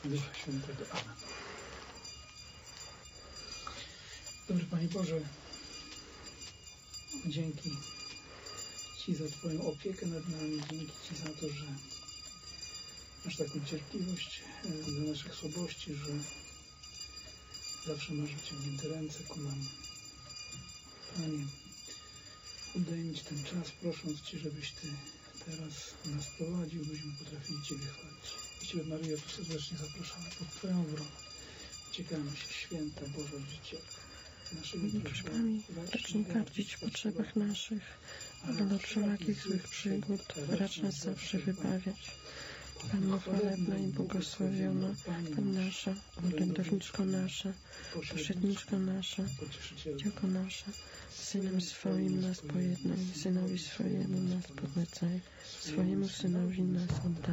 Ducha Świętego. Amen. Dobry Panie Boże, dzięki Ci za Twoją opiekę nad nami, dzięki Ci za to, że masz taką cierpliwość do naszych słabości, że zawsze masz wyciągnięte ręce ku nam. Panie, oddajemy Ci ten czas, prosząc Cię, żebyś Ty teraz nas prowadził, byśmy potrafili Ciebie chwalić. Ciebie, Maryjo, tu serdecznie zapraszamy pod Twoją obronę. Uciekamy się, święta Boża Życiela. Prośbami racz nie gardzić w potrzebach naszych, ale od wszelakich złych przygód racz nas zawsze wybawiać. Panno chwalebna i błogosławiona, Pan nasza, orędowniczko nasza, pośredniczko nasza, Dzielko nasza, Synem swoim nas pojednaj, Synowi swojemu nas podlecaj, swojemu Synowi nas oddaj.